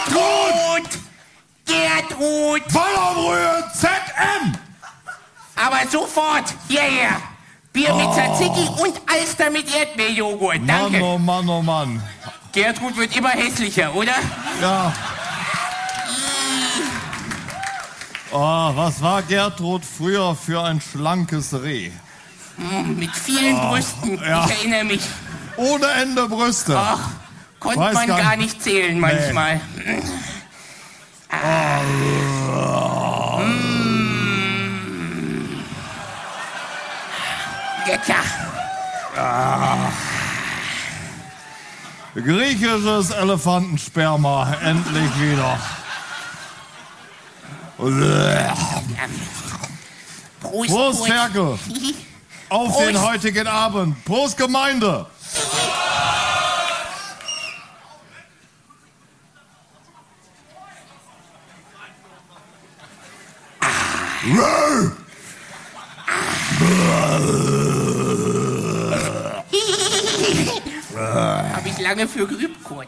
Gertrud! Gertrud! Wallerbrühe ZM! Aber sofort, hierher! Bier mit Tzatziki und Alster mit Erdbeerjoghurt, danke. Mann, oh Mann, oh Mann. Gertrud wird immer hässlicher, oder? Ja. Oh, was war Gertrud früher für ein schlankes Reh? Mit vielen Brüsten, ja. ich erinnere mich. Ohne Ende Brüste. Ach, konnte Weiß man gar nicht zählen manchmal. Lecker. Griechisches Elefantensperma, endlich wieder. Prost, Prost, Ferkel. Auf Prost. den heutigen Abend. Prost, Gemeinde. Hab ich lange für geübt, Kurt.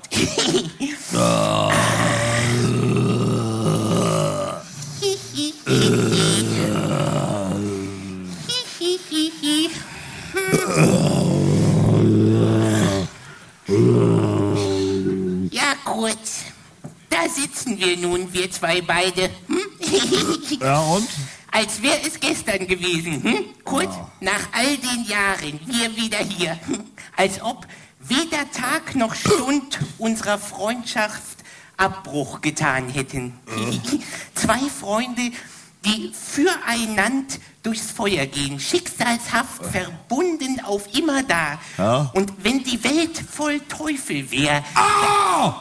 Ja, Kurt. Da sitzen wir nun, wir zwei beide. Ja, und? Als wäre es gestern gewesen. Kurt, nach all den Jahren, wir wieder hier. Als ob weder Tag noch Stund unserer Freundschaft Abbruch getan hätten. Zwei Freunde, die füreinander durchs Feuer gehen, schicksalshaft verbunden auf immerdar. Ja. Und wenn die Welt voll Teufel wäre... Ah!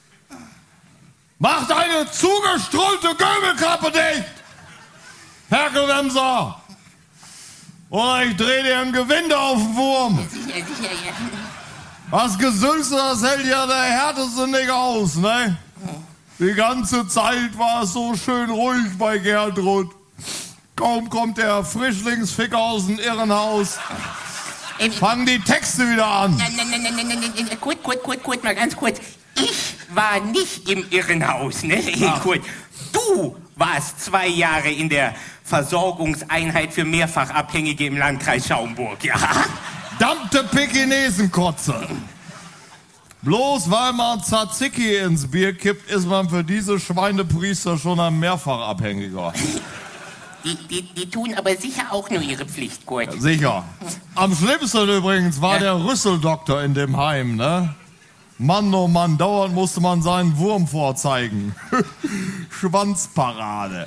Mach deine zugestrullte Göbelklappe dicht! Ferkelwemser! Oder ich dreh dir ein Gewinde auf den Wurm! Sicher, ja. Das Gesülze, das hält ja der Härteste nicht aus, ne? Die ganze Zeit war es so schön ruhig bei Gertrud. Kaum kommt der Frischlingsficker aus dem Irrenhaus, fangen die Texte wieder an. Nein, Kurt, mal ganz kurz. Ich war nicht im Irrenhaus, ne? Kurt, du warst 2 Jahre in der Versorgungseinheit für Mehrfachabhängige im Landkreis Schaumburg, ja? Verdammte Pekinesenkotze. Bloß weil man Tzatziki ins Bier kippt, ist man für diese Schweinepriester schon ein Mehrfachabhängiger. Die tun aber sicher auch nur ihre Pflicht, Kurt. Sicher. Am schlimmsten übrigens war der Rüsseldoktor in dem Heim, ne? Mann, oh Mann, dauernd musste man seinen Wurm vorzeigen. Schwanzparade.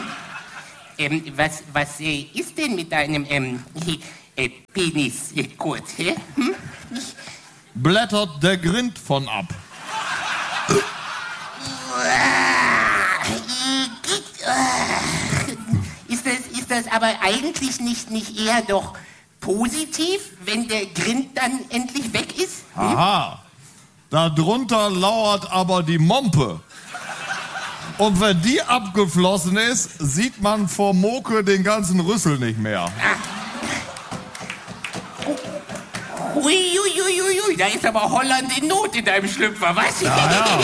Was ist denn mit deinem Penis, Kurt? Hm? Blättert der Grind von ab. Ist das aber eigentlich nicht eher doch positiv, wenn der Grind dann endlich weg ist? Aha. Darunter lauert aber die Mompe. Und wenn die abgeflossen ist, sieht man vor Moke den ganzen Rüssel nicht mehr. Ui, da ist aber Holland in Not in deinem Schlüpfer, was? Ja.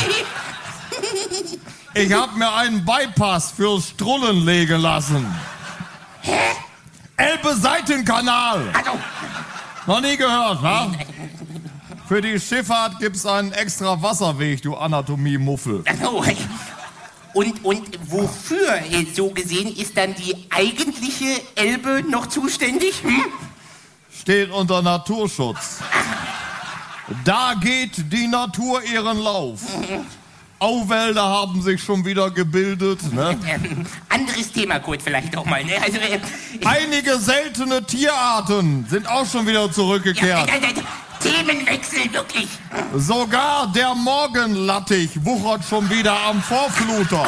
Ich hab mir einen Bypass fürs Strullen legen lassen. Hä? Elbe-Seitenkanal. Also, Noch nie gehört, wa? Für die Schifffahrt gibt's einen extra Wasserweg, du Anatomie-Muffel. also, und wofür, so gesehen, ist dann die eigentliche Elbe noch zuständig? Hm? Steht unter Naturschutz. Da geht die Natur ihren Lauf. Auwälder haben sich schon wieder gebildet. Ne? Anderes Thema, Kurt, vielleicht auch mal. Ne? Also, Einige seltene Tierarten sind auch schon wieder zurückgekehrt. Themenwechsel, wirklich. Sogar der Morgenlattich wuchert schon wieder am Vorfluter.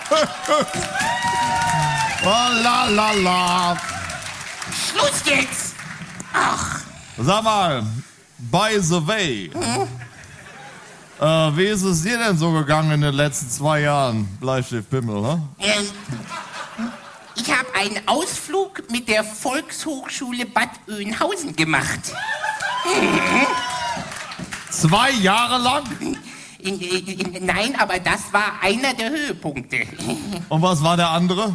La la la. Schluss jetzt. Ach. Sag mal, by the way, wie ist es dir denn so gegangen in den letzten 2 Jahren, Bleistiftpimmel, ne? Ich habe einen Ausflug mit der Volkshochschule Bad Oeynhausen gemacht. 2 Jahre lang? Nein, aber das war einer der Höhepunkte. Und was war der andere?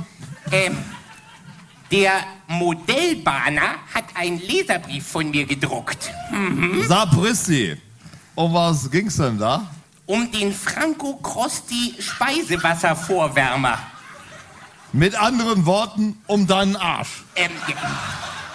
Der Modellbahner hat einen Leserbrief von mir gedruckt. Sapristi. Um was ging's denn da? Um den Franco Crosti Speisewasservorwärmer. Mit anderen Worten, um deinen Arsch. Ja.